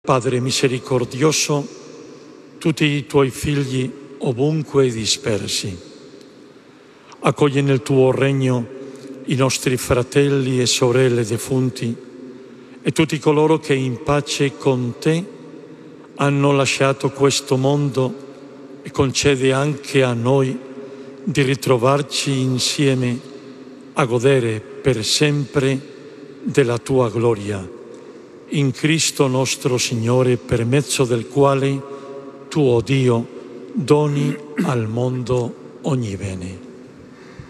Padre misericordioso, tutti i tuoi figli ovunque dispersi. Accogli nel tuo regno i nostri fratelli e sorelle defunti e tutti coloro che in pace con te hanno lasciato questo mondo e concede anche a noi di ritrovarci insieme a godere per sempre della tua gloria. In Cristo nostro Signore, per mezzo del quale tu, o Dio, doni al mondo ogni bene.